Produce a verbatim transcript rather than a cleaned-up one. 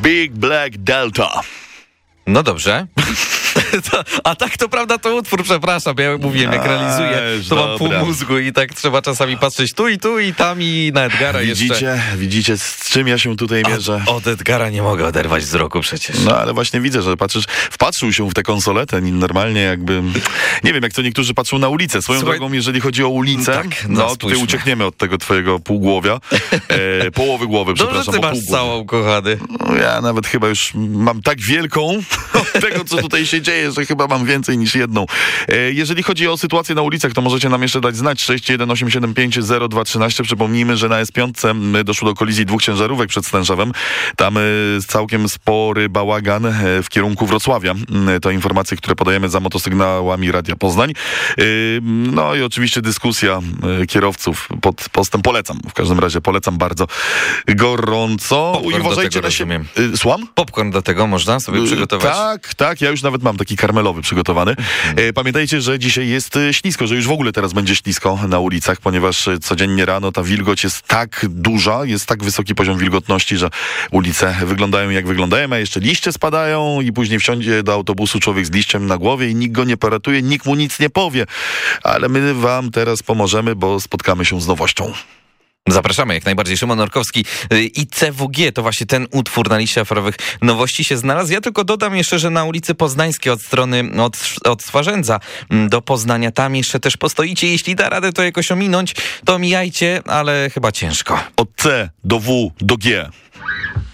Big Black Delta. No dobrze. To, a tak to prawda to utwór, przepraszam, ja mówiłem, jak realizuję, to mam pół mózgu i tak trzeba czasami patrzeć tu i tu i tam i na Edgara widzicie, jeszcze. Widzicie, z czym ja się tutaj mierzę? Od, od Edgara nie mogę oderwać wzroku przecież. No ale właśnie widzę, że patrzysz, wpatrzył się w tę konsolę, ten normalnie jakby, nie wiem, jak to niektórzy patrzą na ulicę. Swoją Słuchaj, drogą, jeżeli chodzi o ulicę, tak, no, no tutaj spójrzmy. uciekniemy od tego twojego półgłowia, e, połowy głowy, Dobrze, przepraszam. ty bo masz pół głowy. całą, kochany. No, ja nawet chyba już mam tak wielką od tego, co tutaj się dzieje, że chyba mam więcej niż jedną. E, jeżeli chodzi o sytuację na ulicach, to możecie nam jeszcze dać znać sześć jeden osiem siedem pięć zero dwa jeden trzy. Przypomnijmy, że na S pięć doszło do kolizji dwóch ciężarówek przed Stężewem. Tam e, całkiem spory bałagan e, w kierunku Wrocławia. E, to informacje, które podajemy za motosygnałami Radia Poznań. E, no i oczywiście dyskusja e, kierowców pod postem. Polecam. W każdym razie polecam bardzo gorąco. Popcorn I uważajcie do tego, na siebie. rozumiem. E, Słucham? Popcorn do tego można sobie przygotować? Tak, tak, ja już nawet mam taki karmelowy przygotowany. E, Pamiętajcie, że dzisiaj jest e, ślisko, że już w ogóle teraz będzie ślisko na ulicach, ponieważ e, codziennie rano ta wilgoć jest tak duża, jest tak wysoki poziom wilgotności, że ulice wyglądają jak wyglądają, a jeszcze liście spadają i później wsiądzie do autobusu człowiek z liściem na głowie i nikt go nie poratuje, nikt mu nic nie powie. Ale my wam teraz pomożemy, bo spotkamy się z nowością. Zapraszamy jak najbardziej. Szymon Orkowski i C W G to właśnie ten utwór na liście aferowych nowości się znalazł. Ja tylko dodam jeszcze, że na ulicy Poznańskiej od strony od, od Swarzędza do Poznania tam jeszcze też postoicie. Jeśli da radę to jakoś ominąć, to mijajcie, ale chyba ciężko. Od C do W do G.